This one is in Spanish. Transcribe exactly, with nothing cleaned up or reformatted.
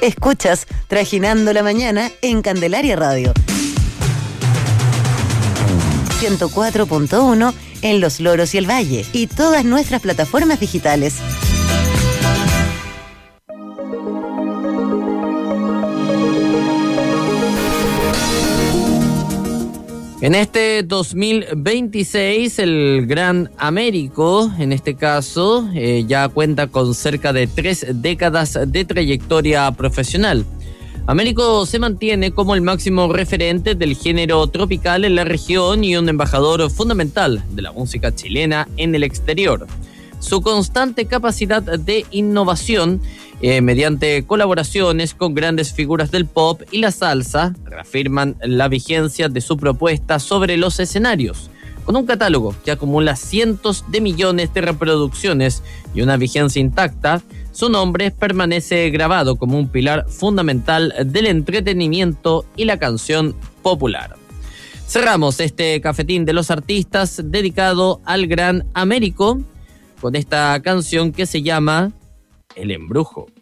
Escuchas Trajinando la Mañana en Candelaria Radio. ciento cuatro punto uno en Los Loros y el Valle y todas nuestras plataformas digitales. En este dos mil veintiséis, el Gran Américo, en este caso, eh, ya cuenta con cerca de tres décadas de trayectoria profesional. Américo se mantiene como el máximo referente del género tropical en la región y un embajador fundamental de la música chilena en el exterior. Su constante capacidad de innovación eh, mediante colaboraciones con grandes figuras del pop y la salsa reafirman la vigencia de su propuesta sobre los escenarios. Con un catálogo que acumula cientos de millones de reproducciones y una vigencia intacta, su nombre permanece grabado como un pilar fundamental del entretenimiento y la canción popular. Cerramos este cafetín de los artistas dedicado al Gran Américo con esta canción que se llama El Embrujo.